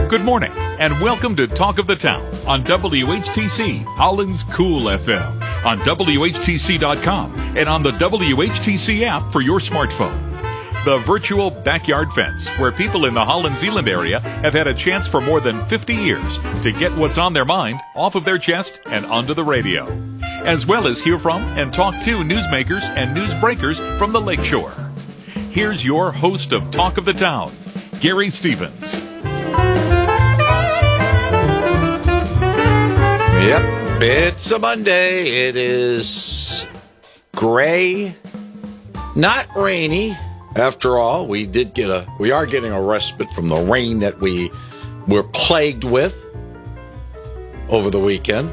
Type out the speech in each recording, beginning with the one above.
Good morning, and welcome to Talk of the Town on WHTC, Holland's Cool FM, on WHTC.com, and on the WHTC app for your smartphone. The virtual backyard fence, where people in the Holland-Zeeland area have had a chance for more than 50 years to get what's on their mind off of their chest and onto the radio, as well as hear from and talk to newsmakers and newsbreakers from the Lakeshore. Here's your host of Talk of the Town, Gary Stevens. Yep, it's a Monday. It is gray, not rainy. After all, we are getting a respite from the rain that we were plagued with over the weekend.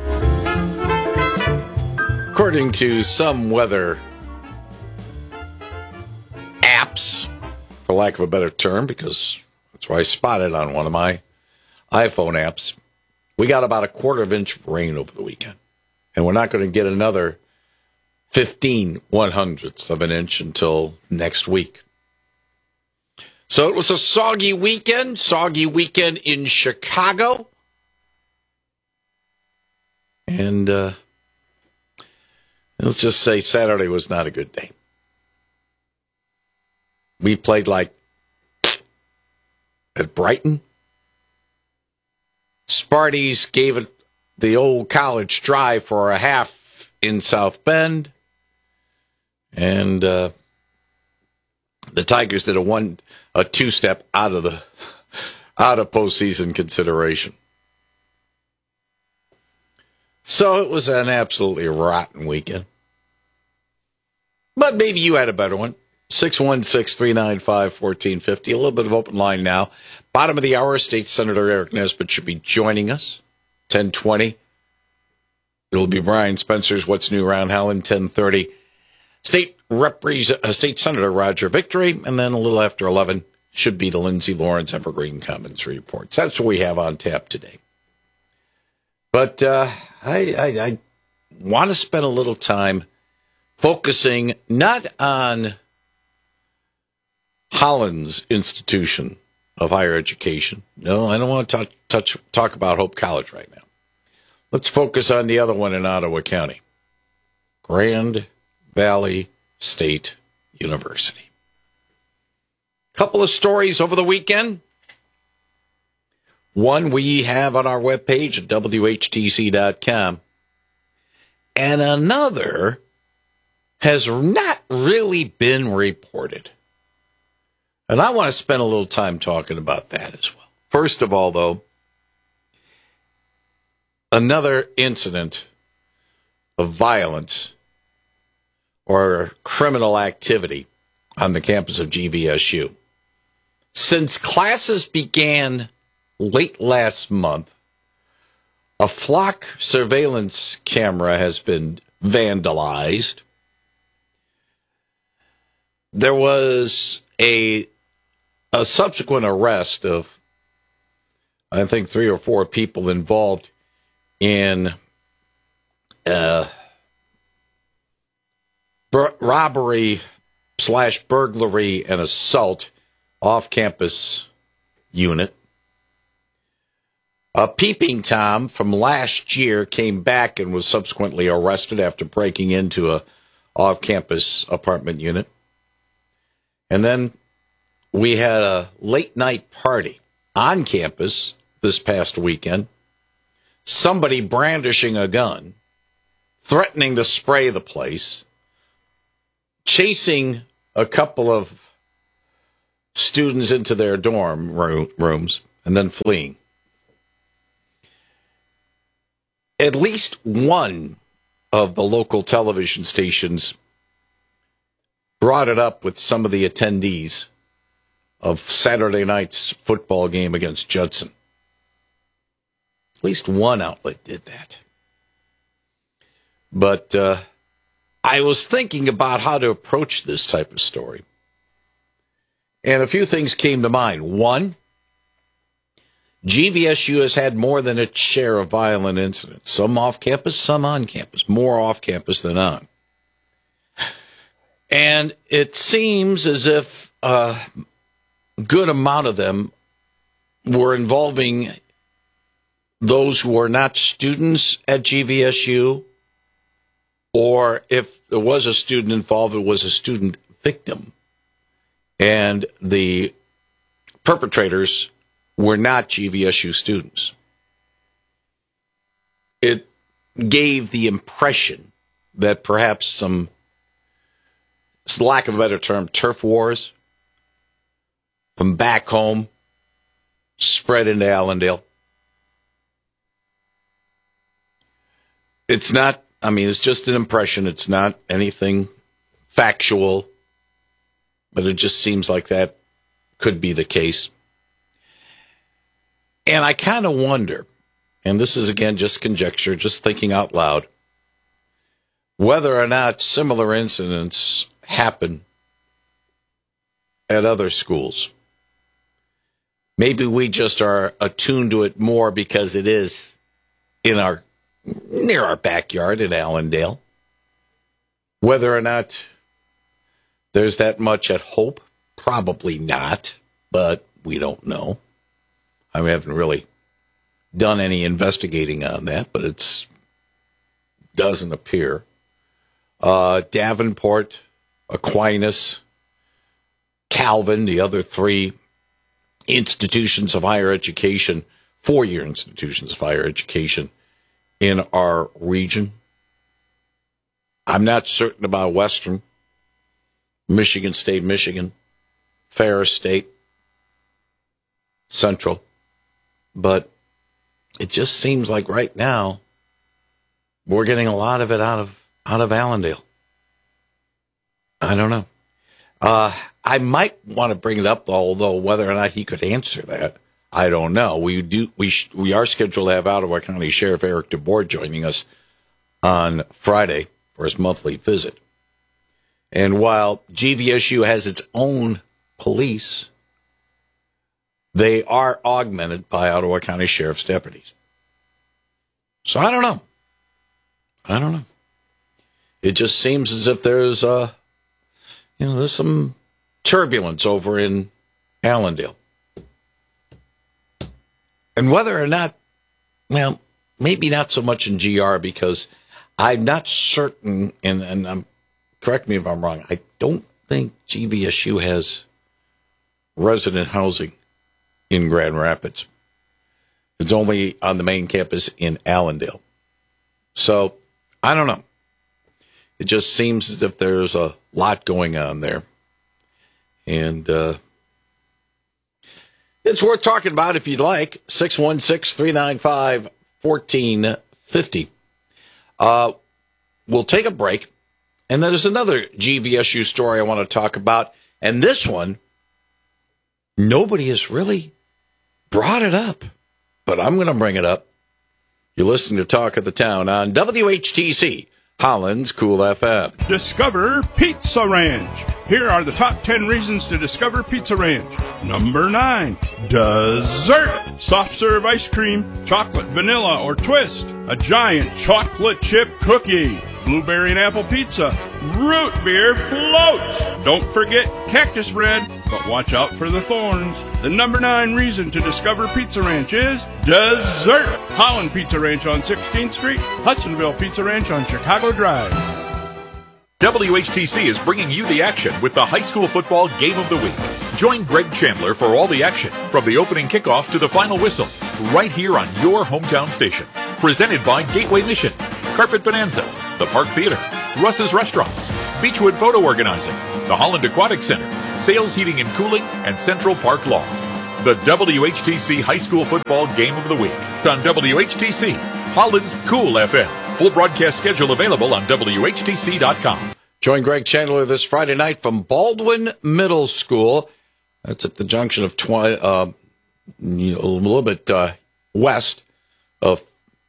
According to some weather apps, for lack of a better term, because that's why I spotted on one of my iPhone apps, we got about a quarter of an inch of rain over the weekend. And we're not going to get another 15 1/100ths of an inch until next week. So it was a soggy weekend in Chicago. And let's just say Saturday was not a good day. We played at Brighton. Sparties gave it the old college try for a half in South Bend. And the Tigers did a two-step out of postseason consideration. So it was an absolutely rotten weekend. But maybe you had a better one. 616-395-1450. A little bit of open line now. Bottom of the hour, State Senator Eric Nesbitt should be joining us. 10:20. It'll be Brian Spencer's What's New Around Holland. 10:30. State Senator Roger Victory. And then a little after 11 should be the Lindsay Lawrence Evergreen Commons reports. That's what we have on tap today. But I want to spend a little time focusing not on Holland's institution of higher education. No, I don't want to talk about Hope College right now. Let's focus on the other one in Ottawa County, Grand Valley State University. Couple of stories over the weekend. One we have on our webpage at WHTC.com. And another has not really been reported. And I want to spend a little time talking about that as well. First of all, though, another incident of violence or criminal activity on the campus of GVSU. Since classes began late last month, a flock surveillance camera has been vandalized. There was a subsequent arrest of, I think, 3 or 4 people involved in robbery / burglary and assault off-campus unit. A peeping Tom from last year came back and was subsequently arrested after breaking into a off-campus apartment unit. And then we had a late-night party on campus this past weekend. Somebody brandishing a gun, threatening to spray the place, chasing a couple of students into their dorm rooms, and then fleeing. At least one of the local television stations brought it up with some of the attendees of Saturday night's football game against Judson. At least one outlet did that. But I was thinking about how to approach this type of story. And a few things came to mind. One, GVSU has had more than its share of violent incidents. Some off campus, some on campus. More off campus than on. And it seems as if a good amount of them were involving those who are not students at GVSU, or if there was a student involved, it was a student victim. And the perpetrators were not GVSU students. It gave the impression that perhaps some, lack of a better term, turf wars from back home spread into Allendale. It's not, it's just an impression. It's not anything factual, but it just seems like that could be the case. And I kind of wonder, and this is again just conjecture, just thinking out loud, whether or not similar incidents happen at other schools. Maybe we just are attuned to it more because it is near our backyard in Allendale. Whether or not there's that much at Hope, probably not, but we don't know. I haven't really done any investigating on that, but it doesn't appear. Davenport, Aquinas, Calvin, the other three institutions of higher education, four-year institutions of higher education in our region. I'm not certain about Western, Michigan State, Michigan, Ferris State, Central, but it just seems like right now we're getting a lot of it out of Allendale. I don't know. I might want to bring it up, although whether or not he could answer that, I don't know. We are scheduled to have Ottawa County Sheriff Eric DeBoer joining us on Friday for his monthly visit. And while GVSU has its own police, they are augmented by Ottawa County Sheriff's deputies. So I don't know. It just seems as if there's there's some turbulence over in Allendale. And whether or not, maybe not so much in GR, because I'm not certain, and correct me if I'm wrong, I don't think GVSU has resident housing in Grand Rapids. It's only on the main campus in Allendale. So, I don't know. It just seems as if there's a lot going on there. And it's worth talking about if you'd like. 616-395-1450. We'll take a break. And then there's another GVSU story I want to talk about. And this one, nobody has really brought it up. But I'm going to bring it up. You're listening to Talk of the Town on WHTC, Holland's Cool FM. Discover Pizza Ranch. Here are the top 10 reasons to discover Pizza Ranch. Number 9, dessert. Soft serve ice cream, chocolate, vanilla, or twist. A giant chocolate chip cookie. Blueberry and apple pizza. Root beer float. Don't forget cactus bread, but watch out for the thorns. The number 9 reason to discover Pizza Ranch is dessert. Holland Pizza Ranch on 16th Street. Hudsonville Pizza Ranch on Chicago Drive. WHTC is bringing you the action with the high school football game of the week. Join Greg Chandler for all the action, from the opening kickoff to the final whistle, right here on your hometown station. Presented by Gateway Mission, Carpet Bonanza, the Park Theater, Russ's Restaurants, Beechwood Photo Organizing, the Holland Aquatic Center, Sales Heating and Cooling, and Central Park Law. The WHTC High School Football Game of the Week on WHTC, Holland's Cool FM. Full broadcast schedule available on WHTC.com. Join Greg Chandler this Friday night from Baldwin Middle School. That's at the junction of a little bit west of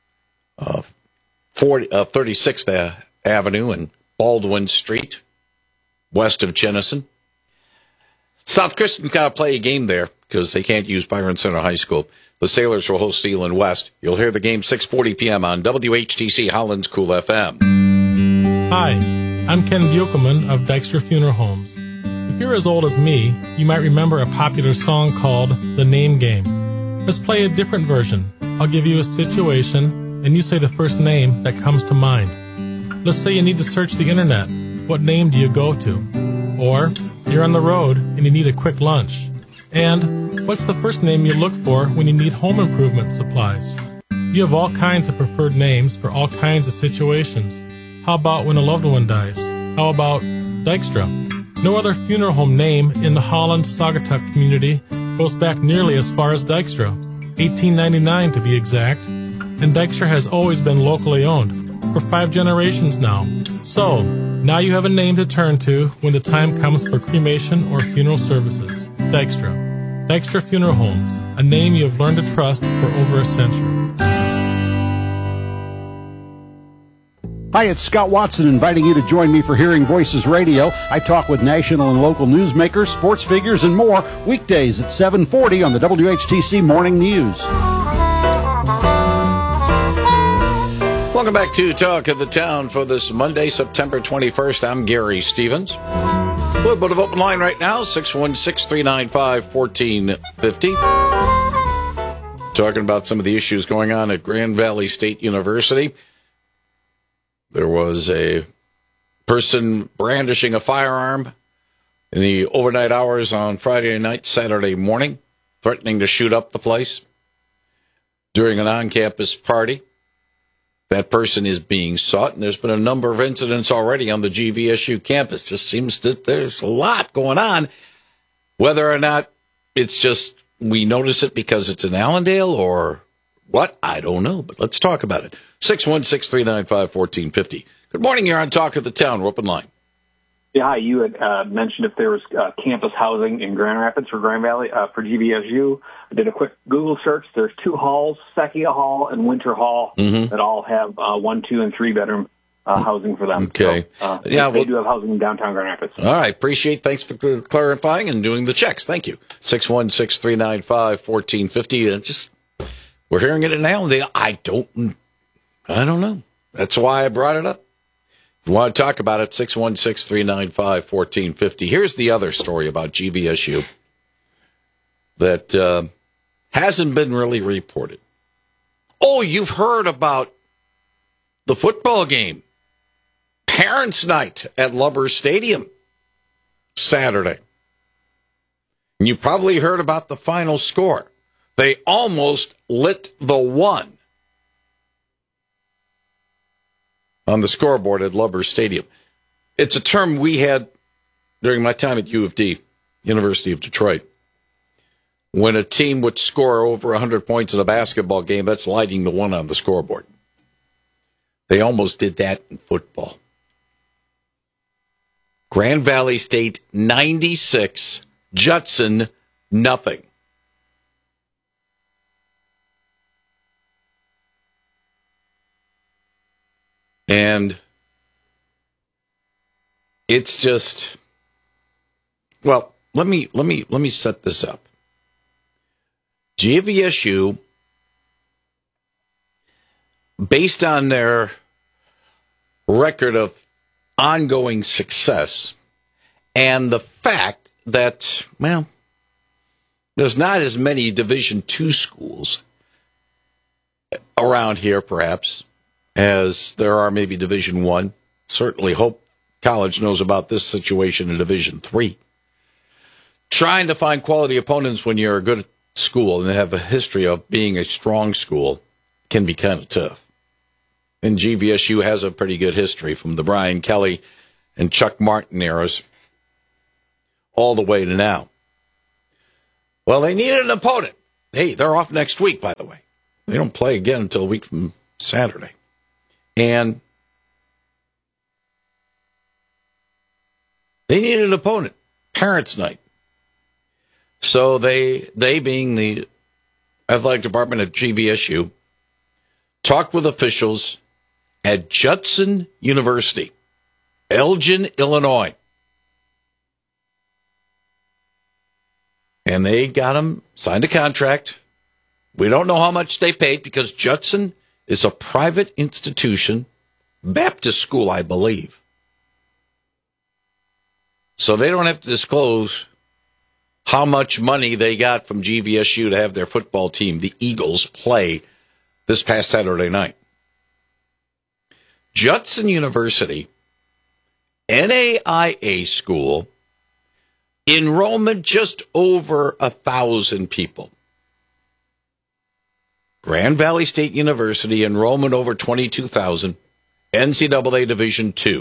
36th Avenue and Baldwin Street, west of Jenison. South Christian got to play a game there because they can't use Byron Center High School. The Sailors will host Sealand West. You'll hear the game 6:40 p.m. on WHTC Holland's Cool FM. Hi, I'm Ken Buchelman of Dykstra Funeral Homes. If you're as old as me, you might remember a popular song called The Name Game. Let's play a different version. I'll give you a situation, and you say the first name that comes to mind. Let's say you need to search the internet. What name do you go to? Or you're on the road and you need a quick lunch. And what's the first name you look for when you need home improvement supplies? You have all kinds of preferred names for all kinds of situations. How about when a loved one dies? How about Dykstra? No other funeral home name in the Holland-Saugatuck community goes back nearly as far as Dykstra, 1899 to be exact, and Dykstra has always been locally owned, for 5 generations now. So, now you have a name to turn to when the time comes for cremation or funeral services. Dykstra. Dykstra Funeral Homes, a name you have learned to trust for over a century. Hi, it's Scott Watson inviting you to join me for Hearing Voices Radio. I talk with national and local newsmakers, sports figures, and more weekdays at 7:40 on the WHTC Morning News. Welcome back to Talk of the Town for this Monday, September 21st. I'm Gary Stevens. A little bit of open line right now, 616-395-1450. Talking about some of the issues going on at Grand Valley State University. There was a person brandishing a firearm in the overnight hours on Friday night, Saturday morning, threatening to shoot up the place during an on-campus party. That person is being sought, and there's been a number of incidents already on the GVSU campus. Just seems that there's a lot going on. Whether or not it's just we notice it because it's in Allendale or what, I don't know, but let's talk about it. 616-395-1450. Good morning, you're on Talk of the Town. We're open line. Yeah, hi. You had mentioned if there was campus housing in Grand Rapids for Grand Valley for GVSU. I did a quick Google search. There's 2 halls, Sekia Hall and Winter Hall, that all have 1, 2, and 3 bedroom housing for them. Okay. So, they do have housing in downtown Grand Rapids. All right. Appreciate. Thanks for clarifying and doing the checks. Thank you. 616-395-1450. We're hearing it in Allendale. I don't know. That's why I brought it up. If you want to talk about it, 616-395-1450. Here's the other story about GVSU that hasn't been really reported. Oh, you've heard about the football game. Parents' night at Lubbers Stadium Saturday. And you probably heard about the final score. They almost lit the 1 on the scoreboard at Lubbers Stadium. It's a term we had during my time at U of D, University of Detroit. When a team would score over 100 points in a basketball game, that's lighting the 1 on the scoreboard. They almost did that in football. Grand Valley State 96, Judson nothing. And it's just, well, let me set this up. GVSU, based on their record of ongoing success and the fact that, well, there's not as many Division II schools around here, perhaps, as there are maybe Division I. Certainly Hope College knows about this situation in Division III. Trying to find quality opponents when you're a good school and have a history of being a strong school can be kind of tough. And GVSU has a pretty good history from the Brian Kelly and Chuck Martin eras all the way to now. Well, they needed an opponent. Hey, they're off next week, by the way. They don't play again until a week from Saturday. And they needed an opponent. Parents' night. So they being the athletic department at GVSU, talked with officials at Judson University, Elgin, Illinois. And they got them, signed a contract. We don't know how much they paid because Judson is a private institution, Baptist school, I believe. So they don't have to disclose how much money they got from GVSU to have their football team, the Eagles, play this past Saturday night. Judson University, NAIA school, enrollment just over 1,000 people. Grand Valley State University, enrollment over 22,000, NCAA Division II.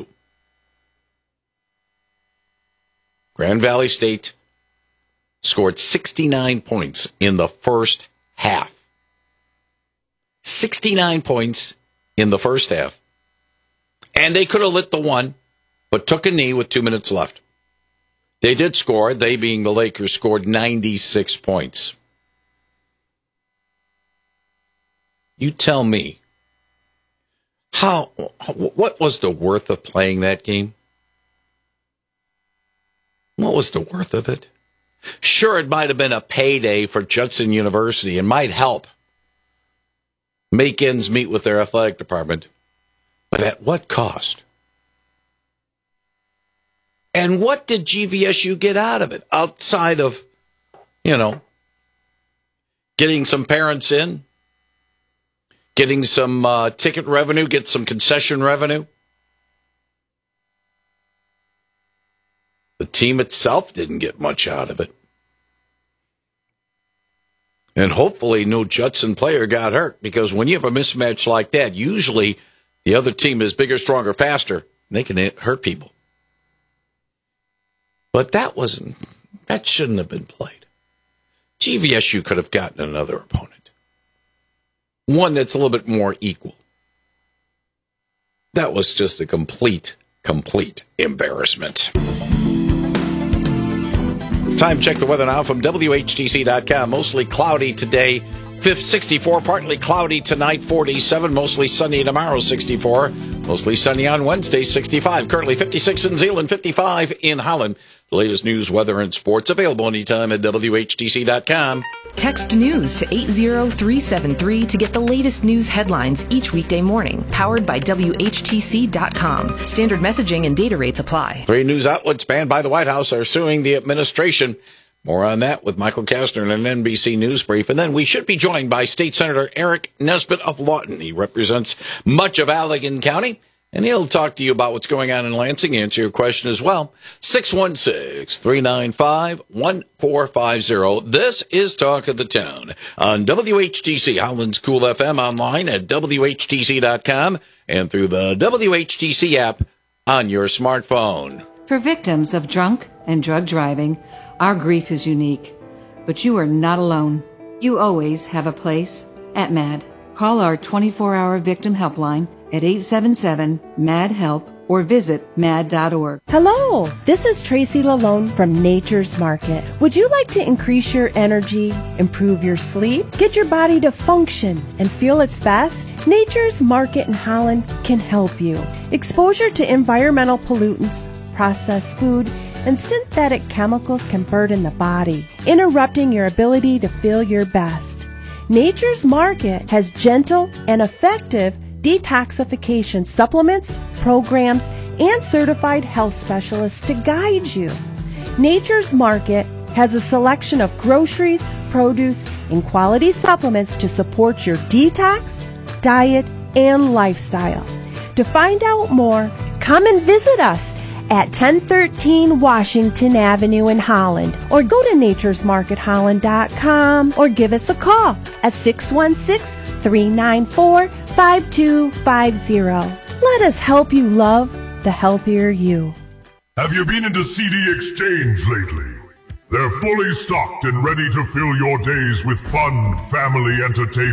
Grand Valley State scored 69 points in the first half. 69 points in the first half. And they could have lit the one, but took a knee with 2 minutes left. They did score. They, being the Lakers, scored 96 points. You tell me, what was the worth of playing that game? What was the worth of it? Sure, it might have been a payday for Judson University and might help make ends meet with their athletic department. But at what cost? And what did GVSU get out of it outside of, getting some parents in, getting some ticket revenue, get some concession revenue? The team itself didn't get much out of it. And hopefully no Judson player got hurt, because when you have a mismatch like that, usually the other team is bigger, stronger, faster, and they can hurt people. But that shouldn't have been played. GVSU could have gotten another opponent. One that's a little bit more equal. That was just a complete embarrassment. Time check the weather now from WHTC.com. Mostly cloudy today, 64, partly cloudy tonight, 47, mostly sunny tomorrow, 64, mostly sunny on Wednesday, 65, currently 56 in Zeeland, 55 in Holland. The latest news, weather, and sports available anytime at WHTC.com. Text news to 80373 to get the latest news headlines each weekday morning. Powered by WHTC.com. Standard messaging and data rates apply. 3 news outlets banned by the White House are suing the administration. More on that with Michael Kastner in an NBC News Brief. And then we should be joined by State Senator Eric Nesbitt of Lawton. He represents much of Allegan County, and he'll talk to you about what's going on in Lansing, answer your question as well. 616-395-1450. This is Talk of the Town on WHTC, Holland's Cool FM, online at WHTC.com and through the WHTC app on your smartphone. For victims of drunk and drug driving, our grief is unique. But you are not alone. You always have a place at MAD. Call our 24-hour victim helpline at 877-MAD-HELP or visit mad.org. Hello, this is Tracy Lalone from Nature's Market. Would you like to increase your energy, improve your sleep, get your body to function and feel its best? Nature's Market in Holland can help you. Exposure to environmental pollutants, processed food, and synthetic chemicals can burden the body, interrupting your ability to feel your best. Nature's Market has gentle and effective detoxification supplements, programs, and certified health specialists to guide you. Nature's Market has a selection of groceries, produce, and quality supplements to support your detox, diet, and lifestyle. To find out more, come and visit us at 1013 Washington Avenue in Holland, or go to naturesmarketholland.com, or give us a call at 616-394-5250. Let us help you love the healthier you. Have you been into CD Exchange lately? They're fully stocked and ready to fill your days with fun, family entertainment.